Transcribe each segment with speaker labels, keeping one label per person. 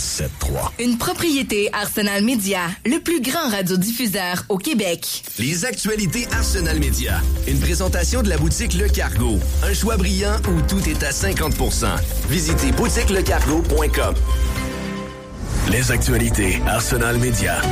Speaker 1: 97.3.
Speaker 2: Une propriété Arsenal Média, le plus grand radiodiffuseur au Québec.
Speaker 3: Les actualités Arsenal Média. Une présentation de la boutique Le Cargo. Un choix brillant où tout est à 50%. Visitez boutiquelecargo.com.
Speaker 1: Les actualités Arsenal Média.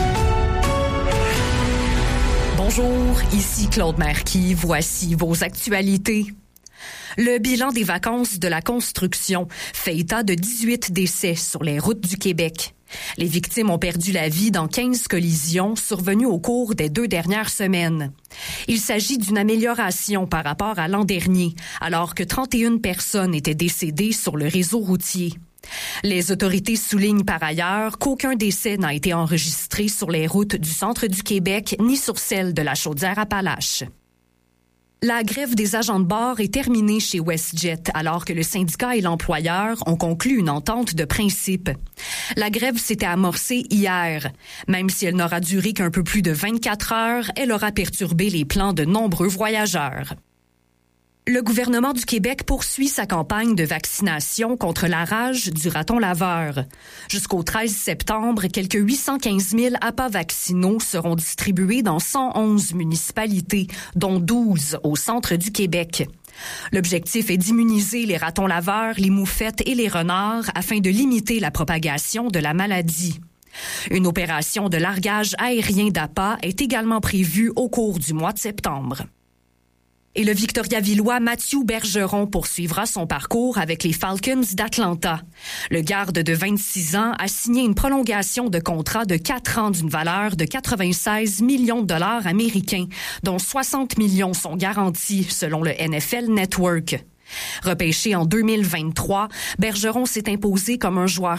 Speaker 4: Bonjour, ici Claude Marquis. Voici vos actualités. Le bilan des vacances de la construction fait état de 18 décès sur les routes du Québec. Les victimes ont perdu la vie dans 15 collisions survenues au cours des 2 dernières semaines. Il s'agit d'une amélioration par rapport à l'an dernier, alors que 31 personnes étaient décédées sur le réseau routier. Les autorités soulignent par ailleurs qu'aucun décès n'a été enregistré sur les routes du centre du Québec ni sur celles de la Chaudière-Appalaches. La grève des agents de bord est terminée chez WestJet alors que le syndicat et l'employeur ont conclu une entente de principe. La grève s'était amorcée hier. Même si elle n'aura duré qu'un peu plus de 24 heures, elle aura perturbé les plans de nombreux voyageurs. Le gouvernement du Québec poursuit sa campagne de vaccination contre la rage du raton laveur. Jusqu'au 13 septembre, quelques 815 000 appâts vaccinaux seront distribués dans 111 municipalités, dont 12 au centre du Québec. L'objectif est d'immuniser les ratons laveurs, les moufettes et les renards afin de limiter la propagation de la maladie. Une opération de largage aérien d'appâts est également prévue au cours du mois de septembre. Et le Victoriavillois Mathieu Bergeron poursuivra son parcours avec les Falcons d'Atlanta. Le garde de 26 ans a signé une prolongation de contrat de 4 ans d'une valeur de 96 millions de dollars américains, dont 60 millions sont garantis selon le NFL Network. Repêché en 2023, Bergeron s'est imposé comme un joueur